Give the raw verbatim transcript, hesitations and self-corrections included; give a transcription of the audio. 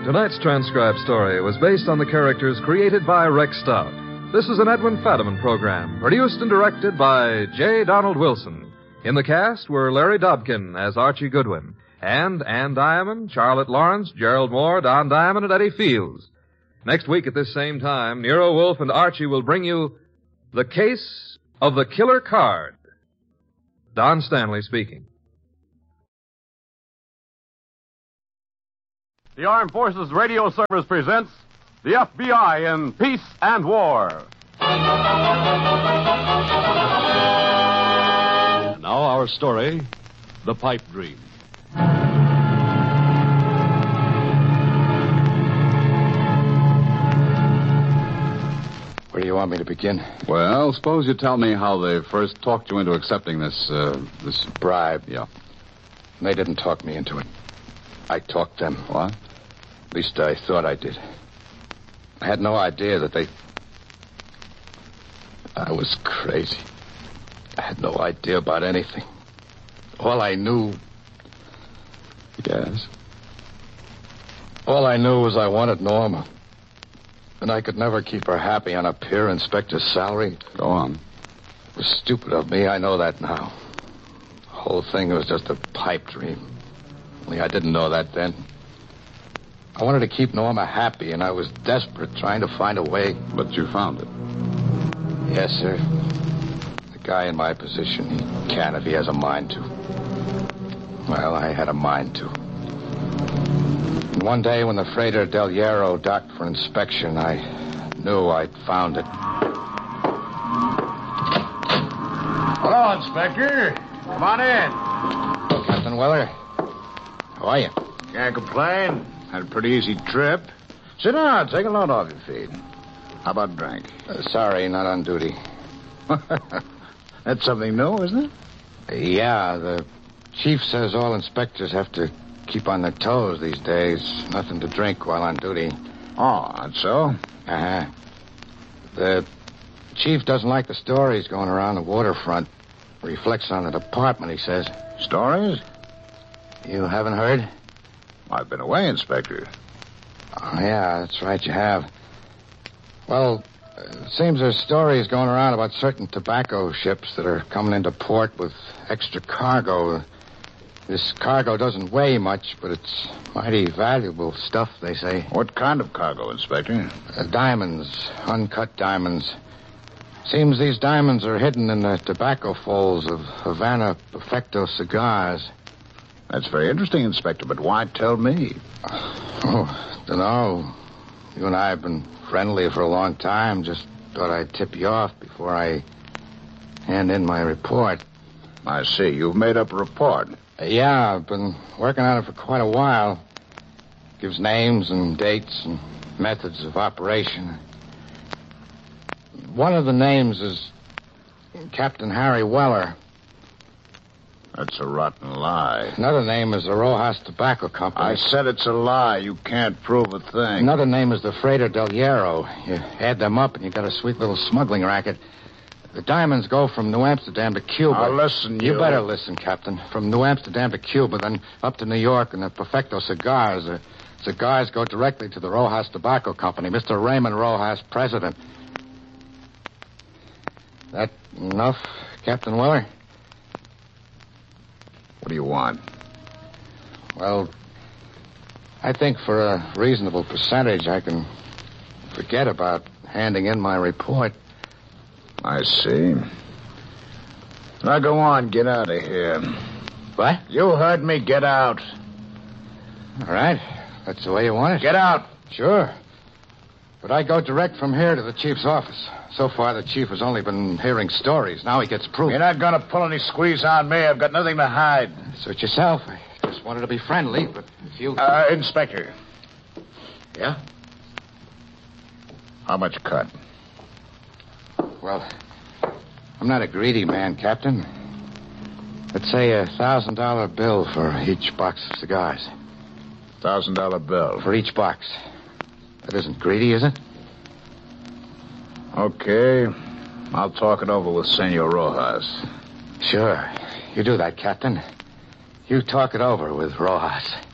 Tonight's transcribed story was based on the characters created by Rex Stout. This is an Edwin Fadiman program, produced and directed by J. Donald Wilson. In the cast were Larry Dobkin as Archie Goodwin, and Ann Diamond, Charlotte Lawrence, Gerald Moore, Don Diamond, and Eddie Fields. Next week at this same time, Nero Wolfe and Archie will bring you The Case of the Killer Card. Don Stanley speaking. The Armed Forces Radio Service presents the F B I in Peace and War. Now our story, The Pipe Dream. Where do you want me to begin? Well, suppose you tell me how they first talked you into accepting this, uh, this... Bribe. Yeah. They didn't talk me into it. I talked them. What? At least I thought I did. I had no idea that they... I was crazy. I had no idea about anything. All I knew... Yes? All I knew was I wanted Norma. And I could never keep her happy on a peer inspector's salary. Go on. It was stupid of me, I know that now. The whole thing was just a pipe dream. Only I didn't know that then. I wanted to keep Norma happy, and I was desperate trying to find a way. But you found it. Yes, sir. The guy in my position, he can if he has a mind to. Well, I had a mind to. And one day when the freighter Del Hierro docked for inspection, I knew I'd found it. Hello, Inspector. Come on in. Hello, Captain Weller. How are you? Can't complain. Had a pretty easy trip. Sit down. Take a load off your feet. How about a drink? Uh, sorry, not on duty. That's something new, isn't it? Uh, yeah, the chief says all inspectors have to keep on their toes these days. Nothing to drink while on duty. Oh, that's so? Uh-huh. The chief doesn't like the stories going around the waterfront. Reflects on the department, he says. Stories? You haven't heard? I've been away, Inspector. Oh, yeah, that's right, you have. Well, it seems there's stories going around about certain tobacco ships that are coming into port with extra cargo. This cargo doesn't weigh much, but it's mighty valuable stuff, they say. What kind of cargo, Inspector? Uh, diamonds, uncut diamonds. Seems these diamonds are hidden in the tobacco folds of Havana Perfecto cigars. That's very interesting, Inspector, but why tell me? Oh, dunno. You and I have been friendly for a long time. Just thought I'd tip you off before I hand in my report. I see. You've made up a report. Uh, yeah, I've been working on it for quite a while. Gives names and dates and methods of operation. One of the names is Captain Harry Weller. That's a rotten lie. Another name is the Rojas Tobacco Company. I said it's a lie. You can't prove a thing. Another name is the Freighter Del Hierro. You add them up and you got a sweet little smuggling racket. The diamonds go from New Amsterdam to Cuba. Now listen, you... You better listen, Captain. From New Amsterdam to Cuba, then up to New York and the Perfecto cigars. The cigars go directly to the Rojas Tobacco Company. Mister Raymond Rojas, president. That enough, Captain Weller? What do you want? Well, I think for a reasonable percentage I can forget about handing in my report. I see. Now go on, get out of here. What? You heard me, get out. All right. That's the way you want it. Get out. Sure. But I go direct from here to the chief's office. So far, the chief has only been hearing stories. Now he gets proof. You're not going to pull any squeeze on me. I've got nothing to hide. Suit yourself. I just wanted to be friendly, but if you... Uh, Inspector. Yeah? How much cut? Well, I'm not a greedy man, Captain. Let's say a thousand dollar bill for each box of cigars. Thousand dollar bill. For each box. That isn't greedy, is it? Okay. I'll talk it over with Senor Rojas. Sure. You do that, Captain. You talk it over with Rojas.